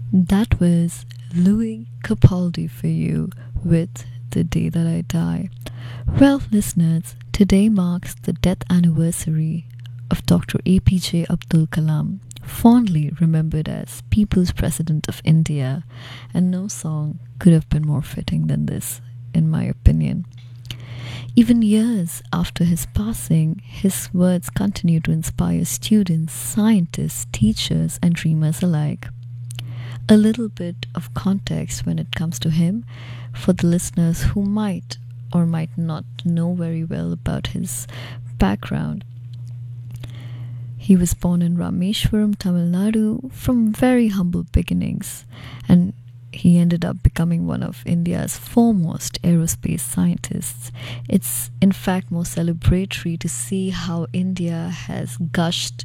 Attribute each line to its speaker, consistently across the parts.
Speaker 1: That was Louis Capaldi for you with The Day That I Die. Well, listeners, today marks the death anniversary of Dr. APJ Abdul Kalam, fondly remembered as People's President of India, and no song could have been more fitting than this, in my opinion. Even years after his passing, his words continue to inspire students, scientists, teachers, and dreamers alike. A little bit of context when it comes to him for the listeners who might or might not know very well about his background. He was born in Rameshwaram, Tamil Nadu, from very humble beginnings, and he ended up becoming one of India's foremost aerospace scientists. It's in fact more celebratory to see how India has gushed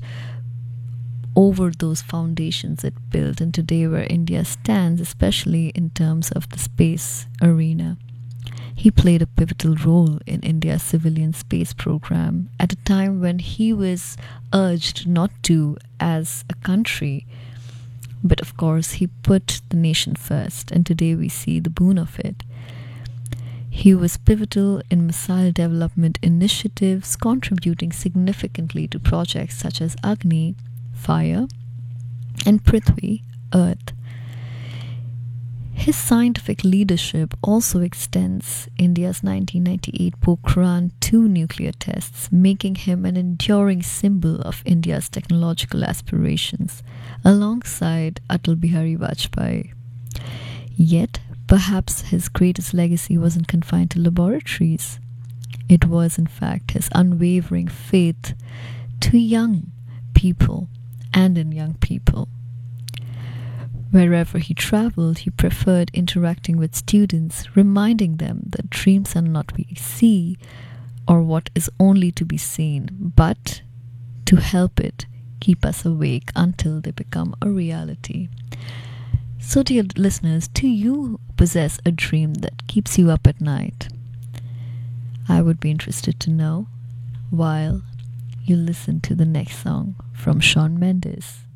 Speaker 1: over those foundations it built, and today where India stands, especially in terms of the space arena. He played a pivotal role in India's civilian space program at a time when he was urged not to as a country. But of course, he put the nation first, and today we see the boon of it. He was pivotal in missile development initiatives, contributing significantly to projects such as Agni, fire, and Prithvi, earth. His scientific leadership also extends India's 1998 Pokhran 2 nuclear tests, making him an enduring symbol of India's technological aspirations, alongside Atal Bihari Vajpayee. Yet, perhaps his greatest legacy wasn't confined to laboratories. It was, in fact, his unwavering faith to young people and in young people. Wherever he traveled, he preferred interacting with students, reminding them that dreams are not what we see or what is only to be seen, but to help it keep us awake until they become a reality. So, dear listeners, do you possess a dream that keeps you up at night? I would be interested to know while you listen to the next song from Shawn Mendes.